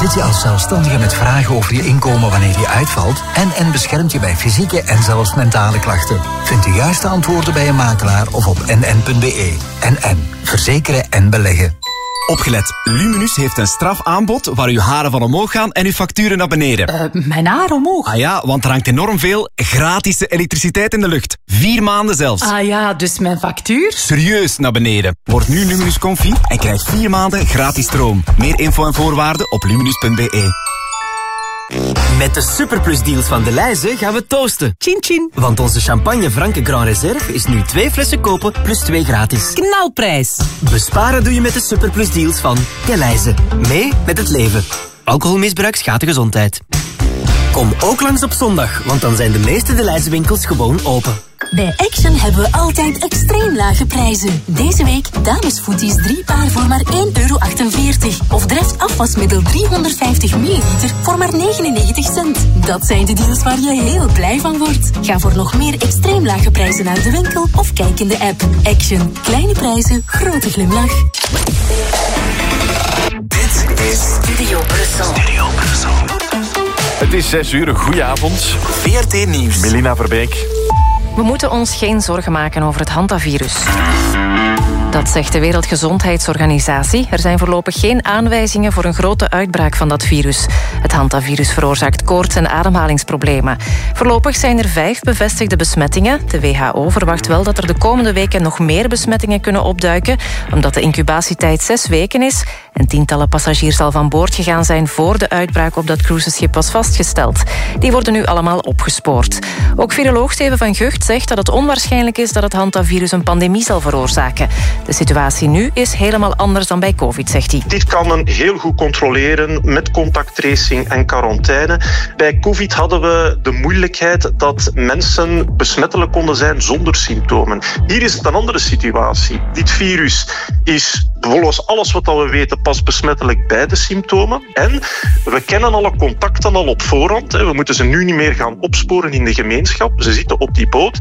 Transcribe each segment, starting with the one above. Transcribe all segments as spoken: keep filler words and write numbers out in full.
Zit je als zelfstandige met vragen over je inkomen wanneer je uitvalt? N N beschermt je bij fysieke en zelfs mentale klachten. Vind de juiste antwoorden bij een makelaar of op n n punt b e. N N. Verzekeren en beleggen. Opgelet, Luminus heeft een strafaanbod waar uw haren van omhoog gaan en uw facturen naar beneden. Uh, mijn haar omhoog? Ah ja, want er hangt enorm veel gratis elektriciteit in de lucht. Vier maanden zelfs. Ah ja, dus mijn factuur? Serieus naar beneden. Word nu Luminus Comfy en krijg vier maanden gratis stroom. Meer info en voorwaarden op luminus punt b e. Met de Superplus-deals van Delhaize gaan we toasten. Chin chin. Want onze champagne Franke Grand Reserve is nu twee flessen kopen plus twee gratis. Knalprijs. Besparen doe je met de Superplus-deals van Delhaize. Mee met het leven. Alcoholmisbruik schaadt de gezondheid. Kom ook langs op zondag, want dan zijn de meeste Delhaize winkels gewoon open. Bij Action hebben we altijd extreem lage prijzen. Deze week damesvoeties drie paar voor maar één euro achtenveertig. Of Dreft afwasmiddel driehonderdvijftig milliliter voor maar negenennegentig cent. Dat zijn de deals waar je heel blij van wordt. Ga voor nog meer extreem lage prijzen naar de winkel of kijk in de app. Action. Kleine prijzen, grote glimlach. Dit is Studio Brussel. Studio Brussel. Het is zes uur, een goeie avond. V R T Nieuws. Melina Verbeek. We moeten ons geen zorgen maken over het hantavirus. Dat zegt de Wereldgezondheidsorganisatie. Er zijn voorlopig geen aanwijzingen voor een grote uitbraak van dat virus. Het hantavirus veroorzaakt koorts- en ademhalingsproblemen. Voorlopig zijn er vijf bevestigde besmettingen. De W H O verwacht wel dat er de komende weken nog meer besmettingen kunnen opduiken, omdat de incubatietijd zes weken is en tientallen passagiers al van boord gegaan zijn voor de uitbraak op dat cruiseschip was vastgesteld. Die worden nu allemaal opgespoord. Ook viroloog Steven van Gucht zegt dat het onwaarschijnlijk is dat het hantavirus een pandemie zal veroorzaken. De situatie nu is helemaal anders dan bij COVID, zegt hij. Dit kan men heel goed controleren met contacttracing en quarantaine. Bij COVID hadden we de moeilijkheid dat mensen besmettelijk konden zijn zonder symptomen. Hier is het een andere situatie. Dit virus is volgens alles wat we weten pas besmettelijk bij de symptomen. En we kennen alle contacten al op voorhand. We moeten ze nu niet meer gaan opsporen in de gemeenschap. Ze zitten op die boot.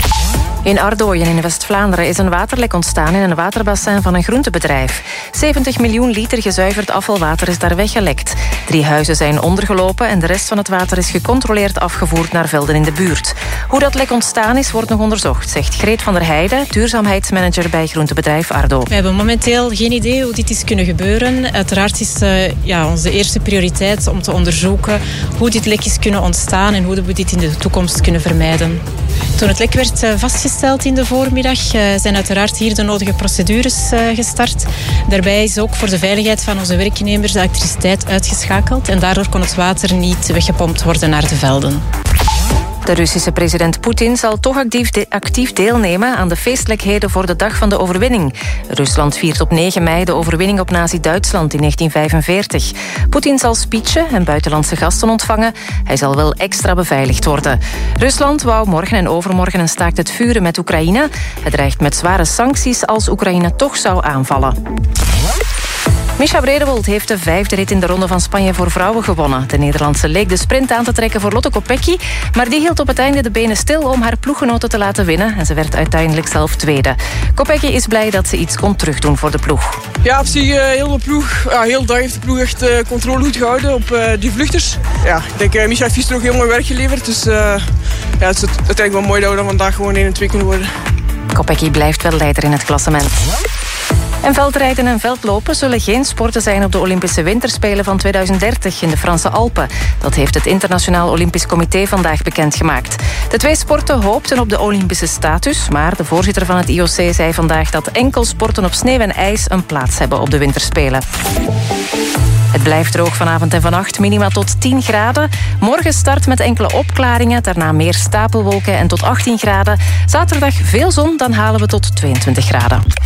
In Ardooien in West-Vlaanderen is een waterlek ontstaan in een waterbassin van een groentebedrijf. zeventig miljoen liter gezuiverd afvalwater is daar weggelekt. Drie huizen zijn ondergelopen en de rest van het water is gecontroleerd afgevoerd naar velden in de buurt. Hoe dat lek ontstaan is, wordt nog onderzocht, zegt Greet van der Heijden, duurzaamheidsmanager bij groentebedrijf Ardo. We hebben momenteel geen idee hoe dit is kunnen gebeuren. Uiteraard is uh, ja, onze eerste prioriteit om te onderzoeken hoe dit lek is kunnen ontstaan en hoe we dit in de toekomst kunnen vermijden. Toen het lek werd uh, vastgesteld in de voormiddag, uh, zijn uiteraard hier de nodige procedures uh, gestart. Daarbij is ook voor de veiligheid van onze werknemers de elektriciteit uitgeschakeld en daardoor kon het water niet weggepompt worden naar de velden. De Russische president Poetin zal toch actief, de, actief deelnemen aan de feestelijkheden voor de Dag van de Overwinning. Rusland viert op negen mei de overwinning op Nazi-Duitsland in negentien vijfenveertig. Poetin zal speechen en buitenlandse gasten ontvangen. Hij zal wel extra beveiligd worden. Rusland wou morgen en overmorgen een staakt het vuren met Oekraïne. Het dreigt met zware sancties als Oekraïne toch zou aanvallen. Mischa Bredewold heeft de vijfde rit in de Ronde van Spanje voor vrouwen gewonnen. De Nederlandse leek de sprint aan te trekken voor Lotte Kopecky, maar die hield op het einde de benen stil om haar ploeggenoten te laten winnen en ze werd uiteindelijk zelf tweede. Kopecky is blij dat ze iets kon terugdoen voor de ploeg. Ja, op zich uh, heel de ploeg, ja, heel de dag heeft de ploeg echt uh, controle goed gehouden op uh, die vluchters. Ja, ik denk uh, Mischa heeft gisteren ook heel mooi werk geleverd, dus uh, ja, het is uiteindelijk wel mooi dat we dan vandaag gewoon één en twee kunnen worden. Kopecky blijft wel leider in het klassement. En veldrijden en veldlopen zullen geen sporten zijn op de Olympische Winterspelen van tweeduizend dertig in de Franse Alpen. Dat heeft het Internationaal Olympisch Comité vandaag bekendgemaakt. De twee sporten hoopten op de Olympische status, maar de voorzitter van het I O C zei vandaag dat enkel sporten op sneeuw en ijs een plaats hebben op de Winterspelen. Het blijft droog vanavond en vannacht, minima tot tien graden. Morgen start met enkele opklaringen, daarna meer stapelwolken en tot achttien graden. Zaterdag veel zon, dan halen we tot tweeëntwintig graden.